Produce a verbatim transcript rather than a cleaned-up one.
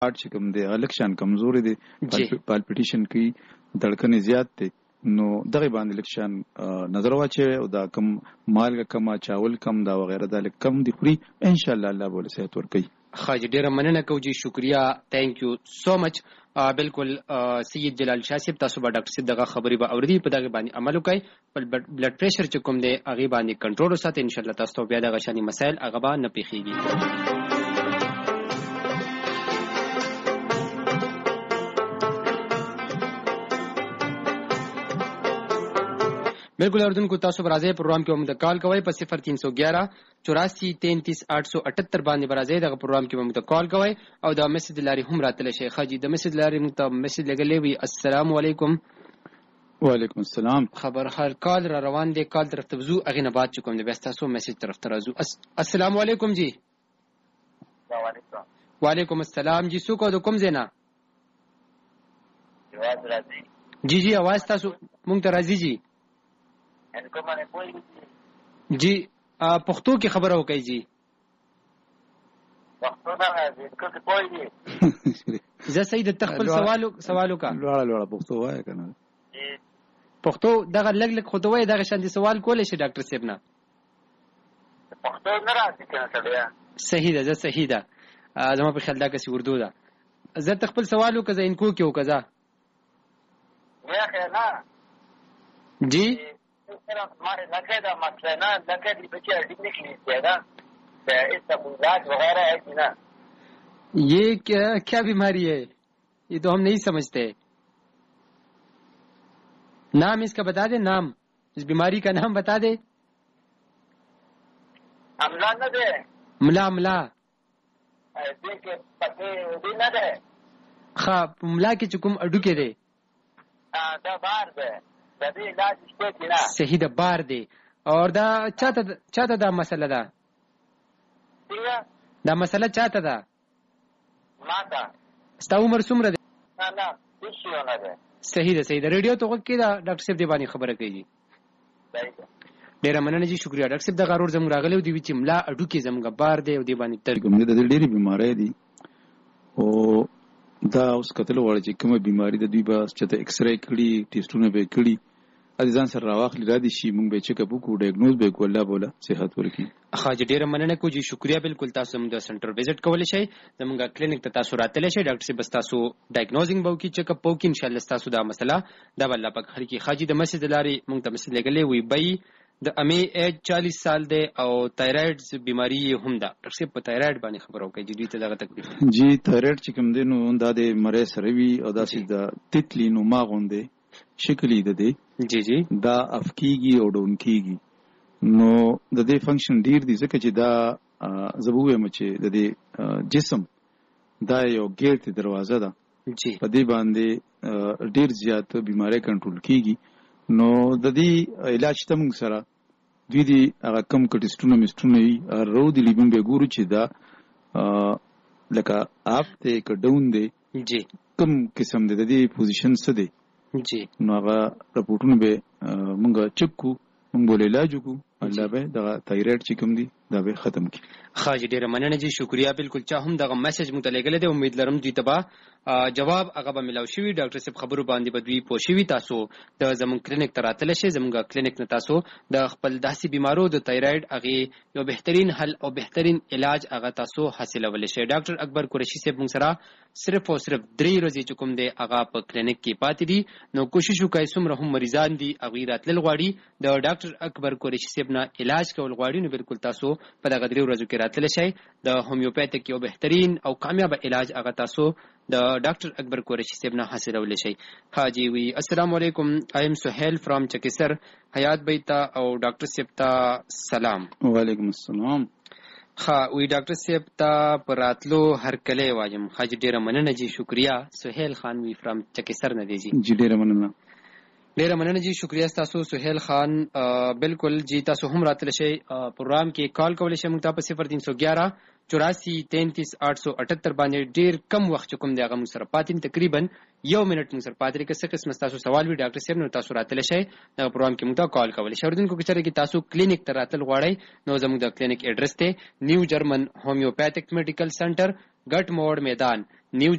هارت چې کوم دی الک شان کمزوري دی پالپټیشن کوي دړکنې زیات دی نو دغه باندې لک شان نظر واچي او دا کم مالګه کم چاول کم دا وغیرہ دا لک کم دی خوري ان شاء الله الله بوله صحت ورکړي. خاج ډیره مننه کوم جی شکریا ثانک یو سو مچ. بالکل سید جلال شاه صاحب تاسو به ډاکټر صاحب دغه خبري به اوریدي په دغه باندې عمل وکړي بلډ پریشر چې کوم دی هغه باندې کنټرول وساتئ ان شاء الله تاسو بیا دغه شانی مسائل هغه به نه پیخيږي. بالکل اردن کو تاسو برازه پروگرام کې موږ کال کوي په صفر تین سو گیارہ چوراسی تینتیس آٹھ سو اٹھتر باندې برازه دغه پروگرام کې موږ کال کوي او دا میسج لاري هم راتله شي. خاجي د میسج لاري موږ ته میسج لګلې وي السلام علیکم. وعلیکم السلام. خبر هر کال را روان دی کال طرف ته وزو اغه نه بات کوم دی بس تاسو میسج طرف ته راځو. السلام علیکم جی. وعلیکم وعلیکم السلام جی. سو کو د کوم زینا جواز راځي جی جی आवाज تاسو موږ ته راځي جی. جی پښتو کې خبره وکړئ جی. پښتو نه راځي کو څه کوی دي زه سید تخپل سوالو سوالو کا لوړه لوړه پښتو وای کنه پښتو دغه لګ لګ خدوی دغه شان دي سوال کولای شي ډاکټر صاحب نه پښتو نه راځي کنه سړیا. صحیح ده زه صحیح ده زما په خیال دا کسي اردو ده. زه تخپل سوالو کا زه انکو کې وکړه یا نه جی हमारे लगे था मसला ना लगे थी बच्चे अडिगने के लिए किया था इसका इलाज वगैरह है कि ना. ये क्या क्या बीमारी है ये तो हम नहीं समझते. नाम इसका बता दे नाम इस बीमारी का नाम बता दे. अमला न दे मला मला दे के पते भी न दे खा मला के चुकुम अडू के दे हां दा बाहर दे صحیح ده بار دی اور دا چاته چاته دا مسله ده دا مسله چاته ده ما ده ستا عمر څومره ده نه نه هیڅ نه ده. صحیح ده صحیح ده ریډیو ته وګورئ دا ډاکټر صاحب دی باندې خبره کوي. ډیره مننه جی شکریا ډاکټر صاحب دا غرور زموږ راغلی دی چې ملا اډو کې زموږ بار دی او دی باندې ترګم دي د ډېری بیماری دي او دا اوس کتل وړي چې کومه بیماری د دوی با چې ته ایکس رے کړي ټیسټونه به کړي ځان سره راوخلی را دي شي مونږ به چیک اپ وکړو ډایګنوز به کو الله بوله صحت ورکړي. خاج ډیره مننه کو جی شکریا بالکل تاسو موږ د سنټر وزټ کولای شئ زموږ کلینیک ته تاسو راتلی شئ ډاکټر صاحب تاسو ډایګنوزینګ به وکړي چیک اپ وکړي ان شاء الله تاسو دا مسله دا الله پاک هر کی خاجي د مسجد لاري موږ ته مسله لګلې وي بای د امی ایج چالیس سال دی او تایرايډ بیماری هم ده. ډاکټر صاحب په تایرايډ باندې خبرو کوي جدي ته دغه تکلیف جی تایرايډ چې کوم دی نو دا د مری سره وی او دا سید تتلی نو ما غونډه شکلی ده دی جی جی دا افکیږي او ډون کیږي نو د دې فنکشن ډیر دي ځکه چې دا زبوه مچ د دې جسم دا یو ګیټ دروازه ده جی په دې باندې ډیر زیات بیماری کنټرول کیږي نو د دې علاج تم سره دوی دي هغه کم کټستونه مستونه رو دي لیبم به ګورو چې دا لکه اپ ته کډون دي جی کم قسم د دې پوزیشن څه دي جی نو هغه رپورټونه به مونږ چک کو مونږ بوله علاج کو الله به دا تایرايډ چې کوم دي دا به ختم کی. خاج ډیره مننه جی شکریا بالکل چا هم دغه میسج متلګل دی امید لرم دوی ته جواب هغه به ملاو شي. ډاکټر صاحب خبرو باندې بدوی پوښوي تاسو د زمون کلینیک ته راتل شي زمونږ کلینیک نه تاسو د خپل داسې بیمارو د تایرايډ هغه یو بهترین حل او بهترین علاج هغه تاسو حاصلول شي. ډاکټر اکبر قریشی صاحب موږ سره صرف او صرف درې ورځې چې کوم دی هغه په کلینیک کې پاتې دي نو کوشش وکړئ څومره هم مریضان دي هغه راتل غواړي د ډاکټر اکبر قریشی صاحب نه علاج کول غواړي نو بالکل تاسو په دغه درې ورځو کې راتل شي. د هومیوپیتیک یو بهترین او کامیاب علاج هغه تاسو د ډاکټر اکبر قریشی صاحب نه حاصلول شي. حاجی وی السلام علیکم آی ایم سہیل فرام چکسر حیات بیتا او ډاکټر صاحب ته سلام. وعلیکم السلام. ها وی ډاکټر صاحب ته پراتلو هر کله وایم حاجی ډیره مننه جی شکریا. سہیل خان وی فرام چکسر نه دی جی جی ډیره مننه ډیره مننه جی شکریا تاسو سہیل خان بالکل جی تاسو هم راتل شي پروګرام کې کال کولای شئ موږ ته په صفر تین سو گیارہ چوراسی تینتیس آٹھ سو اٹھتر باندې ډیر کم وخت کوم دی هغه موږ سره پاتین تقریبا یو منټ موږ سره پاتې کې څه قسم تاسو سوال وی ډاکټر صاحب نو تاسو راتل شئ دا پروګرام کې موږ ته کال کولای شئ. ورته کو چې تاسو کلینیک ته راتل غواړئ نو زموږ د کلینیک ایډرس ته نیو جرمن هومیوپیتیک میډیکل سنټر गट मोड़ मैदान, न्यू